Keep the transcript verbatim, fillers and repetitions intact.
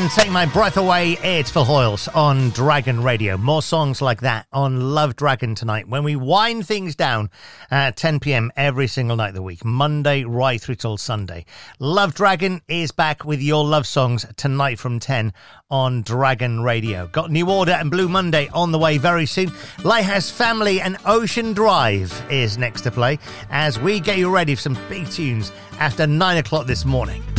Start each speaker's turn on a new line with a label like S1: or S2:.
S1: and Take My Breath Away. It's Phil Hoyles on Dragon Radio. More songs like that on Love Dragon tonight when we wind things down at ten p.m. every single night of the week, Monday right through till Sunday. Love Dragon is back with your love songs tonight from ten on Dragon Radio. Got New Order and Blue Monday on the way very soon. Lighthouse Family and Ocean Drive is next to play as we get you ready for some big tunes after nine o'clock this morning.